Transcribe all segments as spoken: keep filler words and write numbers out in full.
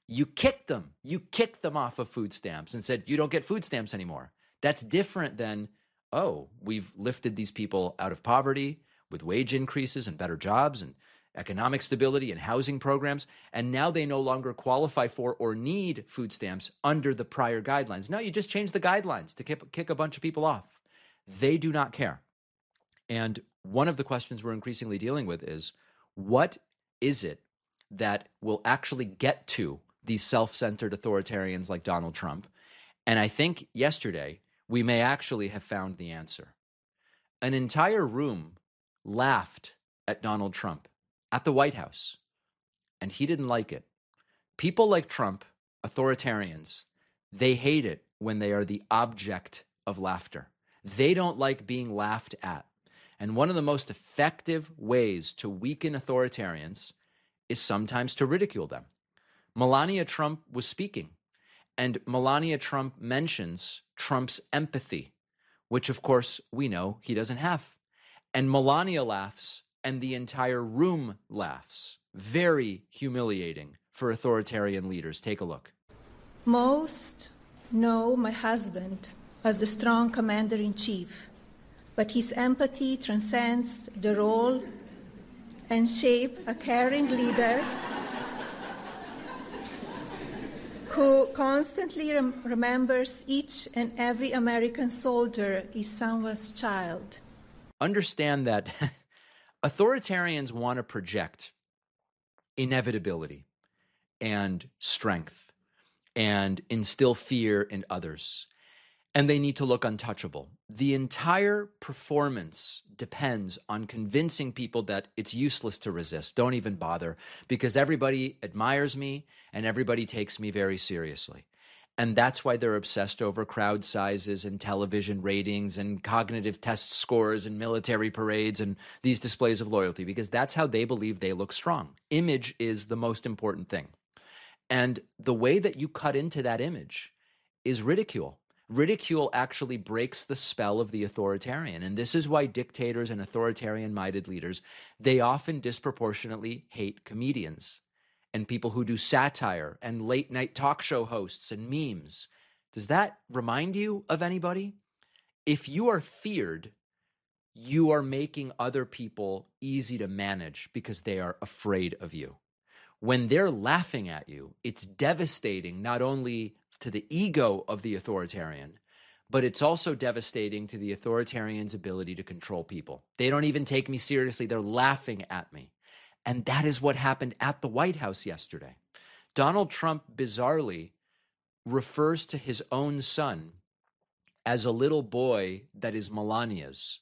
You kicked them. You kicked them off of food stamps and said, you don't get food stamps anymore. That's different than, oh, we've lifted these people out of poverty with wage increases and better jobs and economic stability and housing programs, and now they no longer qualify for or need food stamps under the prior guidelines. No, you just change the guidelines to kick a bunch of people off. They do not care. And one of the questions we're increasingly dealing with is, what is it that will actually get to these self-centered authoritarians like Donald Trump? And I think yesterday we may actually have found the answer. An entire room laughed at Donald Trump at the White House, and he didn't like it. People like Trump, authoritarians, they hate it when they are the object of laughter. They don't like being laughed at. And one of the most effective ways to weaken authoritarians is sometimes to ridicule them. Melania Trump was speaking, and Melania Trump mentions Trump's empathy, which of course we know he doesn't have. And Melania laughs, and the entire room laughs. Very humiliating for authoritarian leaders. Take a look. Most know my husband as the strong commander-in-chief, but his empathy transcends the role and shape a caring leader who constantly rem- remembers each and every American soldier is someone's child. Understand that authoritarians want to project inevitability and strength and instill fear in others. And they need to look untouchable. The entire performance depends on convincing people that it's useless to resist. Don't even bother, because everybody admires me and everybody takes me very seriously. And that's why they're obsessed over crowd sizes and television ratings and cognitive test scores and military parades and these displays of loyalty, because that's how they believe they look strong. Image is the most important thing. And the way that you cut into that image is ridicule. Ridicule actually breaks the spell of the authoritarian. And this is why dictators and authoritarian-minded leaders, they often disproportionately hate comedians and people who do satire and late-night talk show hosts and memes. Does that remind you of anybody? If you are feared, you are making other people easy to manage because they are afraid of you. When they're laughing at you, it's devastating not only to the ego of the authoritarian, but it's also devastating to the authoritarian's ability to control people. They don't even take me seriously. They're laughing at me. And that is what happened at the White House yesterday. Donald Trump bizarrely refers to his own son as a little boy that is Melania's.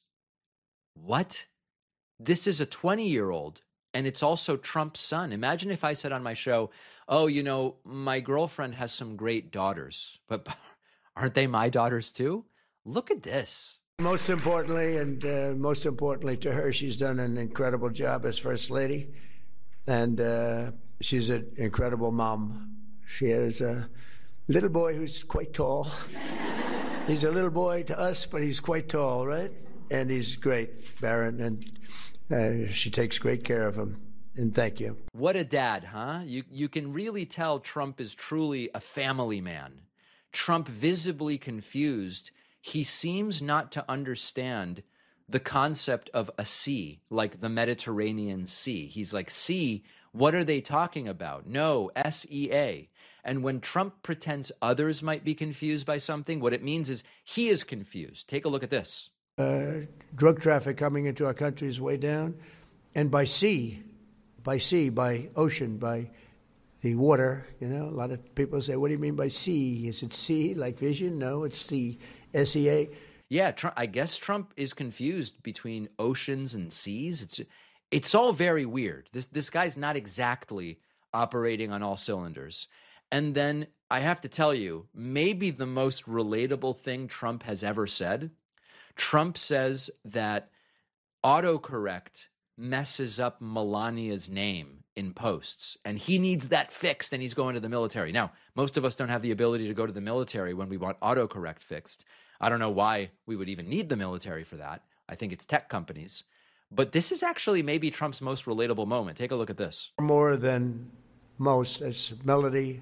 What? This is a twenty-year-old, and it's also Trump's son. Imagine if I said on my show, oh, you know, my girlfriend has some great daughters, but aren't they my daughters too? Look at this. Most importantly, and uh, most importantly to her, she's done an incredible job as First Lady, and uh, she's an incredible mom. She has a little boy who's quite tall. He's a little boy to us, but he's quite tall, right? And he's great, Barron, and uh, she takes great care of him. And thank you. What a dad, huh? You you can really tell Trump is truly a family man. Trump visibly confused. He seems not to understand the concept of a sea, like the Mediterranean Sea. He's like, sea, what are they talking about? No, S E A. And when Trump pretends others might be confused by something, what it means is he is confused. Take a look at this. Uh, drug traffic coming into our country is way down. And by sea, by sea, by ocean, by the water, you know, a lot of people say, what do you mean by sea? Is it sea like vision? No, it's the S E A. Yeah, Trump, I guess Trump is confused between oceans and seas. It's it's all very weird. This this guy's not exactly operating on all cylinders. And then I have to tell you, maybe the most relatable thing Trump has ever said. Trump says that autocorrect messes up Melania's name in posts, and he needs that fixed, and he's going to the military. Now, most of us don't have the ability to go to the military when we want autocorrect fixed. I don't know why we would even need the military for that. I think it's tech companies. But this is actually maybe Trump's most relatable moment. Take a look at this. More than most, as Melody